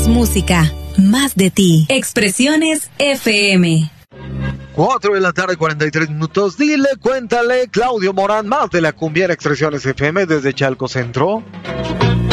Más música, más de ti. Expresiones FM. 4 de la tarde, 43 minutos. Dile, cuéntale, Claudio Morán, más de la cumbiera Expresiones FM desde Chalco Centro.